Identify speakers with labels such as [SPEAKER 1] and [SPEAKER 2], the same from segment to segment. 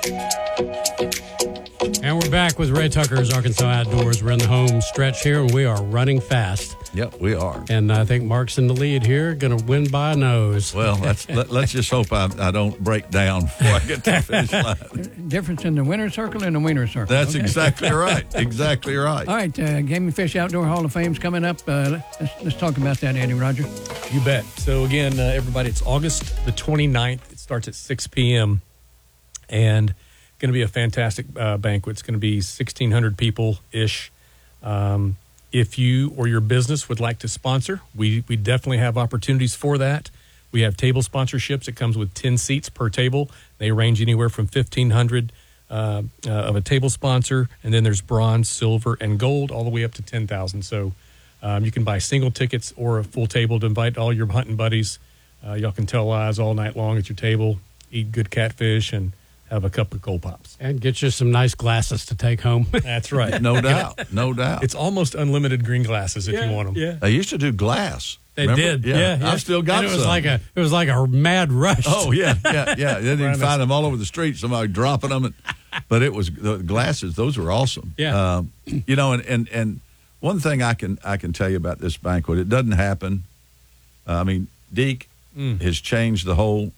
[SPEAKER 1] And we're back with Ray Tucker's Arkansas Outdoors. We're in the home stretch here, and we are running fast.
[SPEAKER 2] Yep, we are.
[SPEAKER 1] And I think Mark's in the lead here, going to win by a nose.
[SPEAKER 2] Well, let's just hope I don't break down before I get to the finish line.
[SPEAKER 3] Difference in the winner's circle and the wiener circle.
[SPEAKER 2] That's exactly right. Exactly right.
[SPEAKER 3] All right, Game and Fish Outdoor Hall of Fame's coming up. Let's talk about that, Eddie Roger.
[SPEAKER 4] You bet. So, again, everybody, it's August the 29th. It starts at 6 p.m. and going to be a fantastic banquet. It's going to be 1,600 people-ish. If you or your business would like to sponsor, we definitely have opportunities for that. We have table sponsorships. It comes with 10 seats per table. They range anywhere from $1,500 of a table sponsor, and then there's bronze, silver, and gold, all the way up to $10,000. So you can buy single tickets or a full table to invite all your hunting buddies. Y'all can tell lies all night long at your table, eat good catfish, and have a cup of cold pops.
[SPEAKER 1] And get you some nice glasses to take home.
[SPEAKER 4] That's right.
[SPEAKER 2] No doubt. No doubt.
[SPEAKER 4] It's almost unlimited green glasses if you want them.
[SPEAKER 1] Yeah.
[SPEAKER 2] They used to do glass.
[SPEAKER 1] They
[SPEAKER 2] Remember?
[SPEAKER 1] did.
[SPEAKER 2] Yeah.
[SPEAKER 1] Yeah.
[SPEAKER 2] I've still got
[SPEAKER 1] and it was
[SPEAKER 2] some.
[SPEAKER 1] It was like a mad rush.
[SPEAKER 2] Oh, yeah. Then you'd find them all over the street, somebody dropping them. But it was the glasses, those were awesome.
[SPEAKER 1] Yeah.
[SPEAKER 2] And one thing I can tell you about this banquet, it doesn't happen. Deke has changed the whole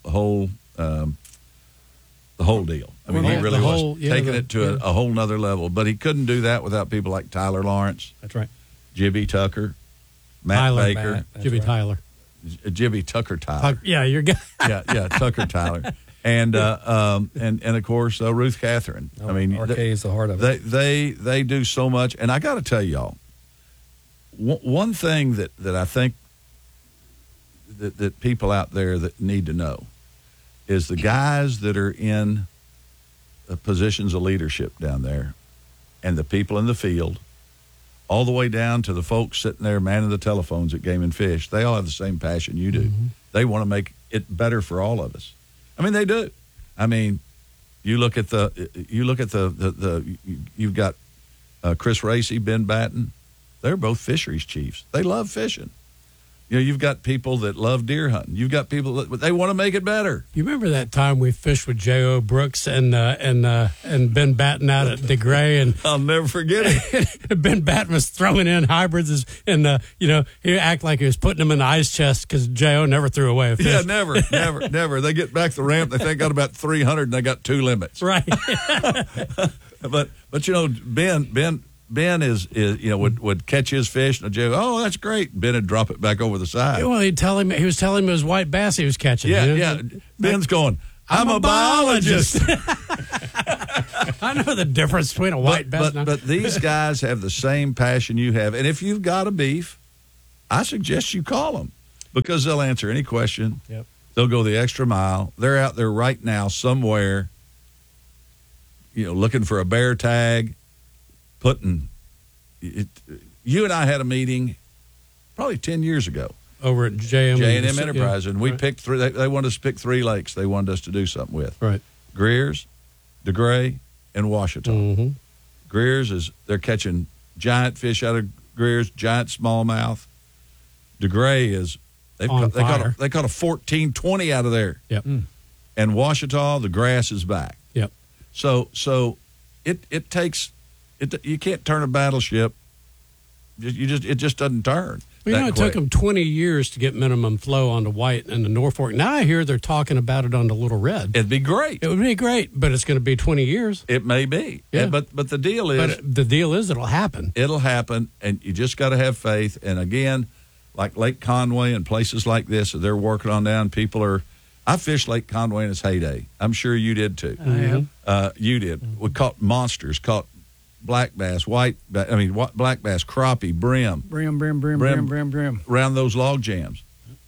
[SPEAKER 2] deal. I mean, he really was taking it to a whole nother level. But he couldn't do that without people like Tyler Lawrence.
[SPEAKER 4] That's right.
[SPEAKER 2] Jibby Tucker, Matt
[SPEAKER 1] Tyler,
[SPEAKER 2] Baker.
[SPEAKER 1] Jimmy
[SPEAKER 4] right.
[SPEAKER 1] Tyler.
[SPEAKER 2] Jibby Tucker Tyler.
[SPEAKER 1] Yeah, you're good.
[SPEAKER 2] yeah, Tucker Tyler. And of course, Ruth Catherine.
[SPEAKER 4] RK is the heart of it.
[SPEAKER 2] They do so much. And I got to tell y'all, one thing that I think that people out there that need to know is the guys that are in positions of leadership down there and the people in the field, all the way down to the folks sitting there manning the telephones at Game and Fish, they all have the same passion you do. Mm-hmm. They want to make it better for all of us. They do. You look at you've got Chris Racy, Ben Batten. They're both fisheries chiefs. They love fishing. You've got people that love deer hunting. You've got people that they want to make it better.
[SPEAKER 1] You remember that time we fished with J.O. Brooks and Ben Batten out at DeGray, and
[SPEAKER 2] I'll never forget it.
[SPEAKER 1] Ben Batten was throwing in hybrids, and he acted like he was putting them in the ice chest because J.O. never threw away a fish.
[SPEAKER 2] Yeah, never. They get back the ramp. They think got about 300, and they got 2 limits.
[SPEAKER 1] Right.
[SPEAKER 2] but Ben is would catch his fish and Joe, oh, that's great. Ben would drop it back over the side.
[SPEAKER 1] Well, he was telling him it was white bass he was catching.
[SPEAKER 2] Yeah. Ben's going, I'm a biologist.
[SPEAKER 1] I know the difference between a white bass.
[SPEAKER 2] But these guys have the same passion you have. And if you've got a beef, I suggest you call them because they'll answer any question.
[SPEAKER 4] Yep.
[SPEAKER 2] They'll go the extra mile. They're out there right now somewhere, looking for a bear tag. You and I had a meeting probably 10 years ago
[SPEAKER 1] over at J&M
[SPEAKER 2] Enterprise, and we picked 3. They wanted us to pick 3 lakes they wanted us to do something with.
[SPEAKER 1] Right.
[SPEAKER 2] Greers, DeGray, and Ouachita.
[SPEAKER 1] Mm-hmm.
[SPEAKER 2] Greers they're catching giant fish out of Greers, giant smallmouth. DeGray they caught a 14, 20 out of there.
[SPEAKER 1] Yep.
[SPEAKER 2] And Ouachita, the grass is back.
[SPEAKER 1] Yep.
[SPEAKER 2] So it takes. You can't turn a battleship. It just doesn't turn.
[SPEAKER 1] Well, it took them 20 years to get minimum flow onto White and the Norfolk. Now I hear they're talking about it on the Little Red.
[SPEAKER 2] It'd be great.
[SPEAKER 1] It would be great, but it's going to be 20 years.
[SPEAKER 2] It may be.
[SPEAKER 1] Yeah.
[SPEAKER 2] But the deal is
[SPEAKER 1] it'll happen.
[SPEAKER 2] It'll happen, and you just got to have faith. And again, like Lake Conway and places like this that they're working on down, I fished Lake Conway in its heyday. I'm sure you did too.
[SPEAKER 3] I have.
[SPEAKER 2] You did. We caught monsters, caught black bass, black bass, crappie, brim. Around those log jams.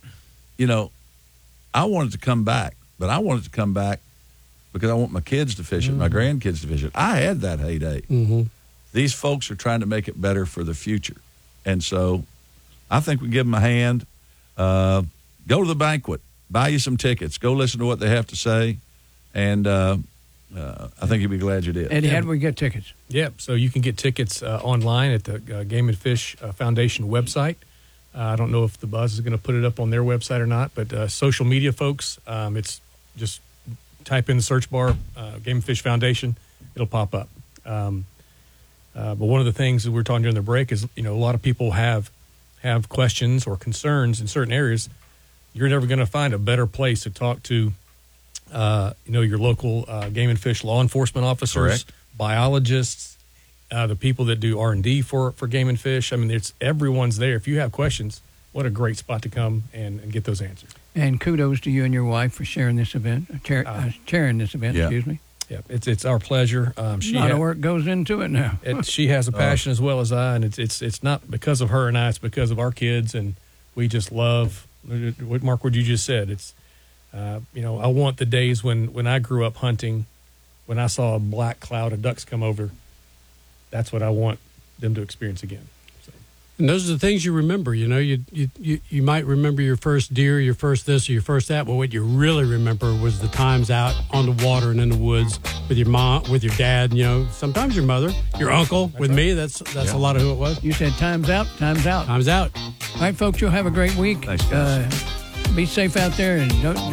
[SPEAKER 2] I wanted to come back, but I wanted to come back because I want my kids to fish it, my grandkids to fish it. I had that heyday.
[SPEAKER 1] Mm-hmm.
[SPEAKER 2] These folks are trying to make it better for the future. And so I think we give them a hand. Go to the banquet, buy you some tickets, go listen to what they have to say, and I think you'll be glad you did.
[SPEAKER 3] Eddie, how do we get tickets?
[SPEAKER 4] Yep. So you can get tickets online at the Game and Fish Foundation website. I don't know if the Buzz is going to put it up on their website or not, but social media folks, it's just type in the search bar, Game and Fish Foundation, it'll pop up. But one of the things that we were talking during the break is, a lot of people have questions or concerns in certain areas. You're never going to find a better place to talk to, your local game and fish law enforcement officers,
[SPEAKER 2] Correct.
[SPEAKER 4] biologists, the people that do R&D for game and fish. I mean, everyone's there. If you have questions, what a great spot to come and get those answers.
[SPEAKER 3] And kudos to you and your wife for sharing this event, chairing this event,
[SPEAKER 2] Yeah.
[SPEAKER 3] excuse me.
[SPEAKER 4] Yeah, it's our pleasure.
[SPEAKER 3] A lot of work goes into it now.
[SPEAKER 4] She has a passion as well as I, and it's not because of her and I. It's because of our kids, and we just love what Mark, what you just said. It's I want the days when I grew up hunting, when I saw a black cloud of ducks come over. That's what I want them to experience again. So.
[SPEAKER 1] And those are the things you remember. You might remember your first deer, your first this, or your first that, but what you really remember was the times out on the water and in the woods with your mom, with your dad, sometimes your mother, your uncle. With me, that's a lot of who it was.
[SPEAKER 3] You said time's out, time's out.
[SPEAKER 1] Time's out.
[SPEAKER 3] All right, folks, you'll have a great week.
[SPEAKER 2] Thanks, guys.
[SPEAKER 3] Be safe out there and don't